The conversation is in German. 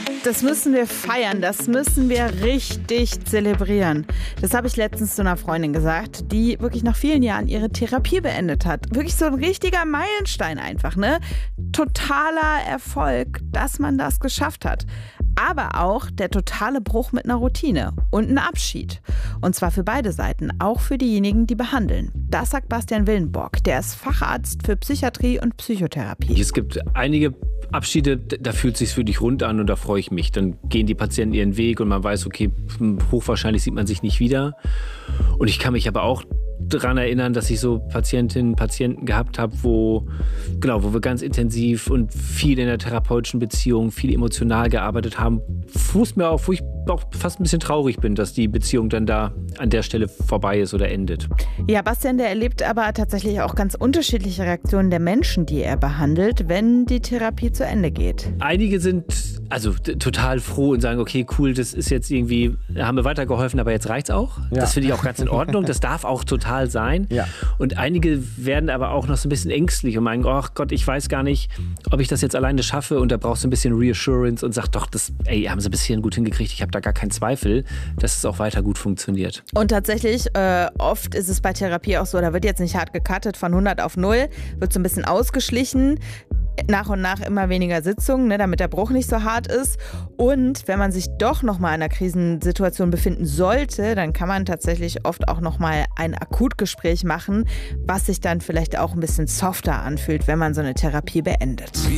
Das müssen wir feiern, das müssen wir richtig zelebrieren. Das habe ich letztens zu einer Freundin gesagt, die wirklich nach vielen Jahren ihre Therapie beendet hat. Wirklich so ein richtiger Meilenstein einfach, ne? Totaler Erfolg, dass man das geschafft hat. Aber auch der totale Bruch mit einer Routine und ein Abschied. Und zwar für beide Seiten, auch für diejenigen, die behandeln. Das sagt Bastian Willenborg, der ist Facharzt für Psychiatrie und Psychotherapie. Es gibt einige Abschiede, da fühlt es sich wirklich rund an und da freue ich mich. Dann gehen die Patienten ihren Weg und man weiß, okay, hochwahrscheinlich sieht man sich nicht wieder. Und ich kann mich aber auch daran erinnern, dass ich so Patientinnen, Patienten gehabt habe, wo wir ganz intensiv und viel in der therapeutischen Beziehung, viel emotional gearbeitet haben, wo ich auch fast ein bisschen traurig bin, dass die Beziehung dann da an der Stelle vorbei ist oder endet. Ja, Bastian, der erlebt aber tatsächlich auch ganz unterschiedliche Reaktionen der Menschen, die er behandelt, wenn die Therapie zu Ende geht. Einige sind total froh und sagen, okay, cool, das ist jetzt irgendwie, haben wir weitergeholfen, aber jetzt reicht's auch. Ja. Das finde ich auch ganz in Ordnung, das darf auch total sein. Ja. Und einige werden aber auch noch so ein bisschen ängstlich und meinen, oh Gott, ich weiß gar nicht, ob ich das jetzt alleine schaffe, und da brauchst du ein bisschen Reassurance und sag doch, haben sie bis hierhin gut hingekriegt, ich habe da gar keinen Zweifel, dass es auch weiter gut funktioniert. Und tatsächlich, oft ist es bei Therapie auch so, da wird jetzt nicht hart gecuttet von 100 auf 0, wird so ein bisschen ausgeschlichen. Nach und nach immer weniger Sitzungen, ne, damit der Bruch nicht so hart ist. Und wenn man sich doch nochmal in einer Krisensituation befinden sollte, dann kann man tatsächlich oft auch nochmal ein Akutgespräch machen, was sich dann vielleicht auch ein bisschen softer anfühlt, wenn man so eine Therapie beendet.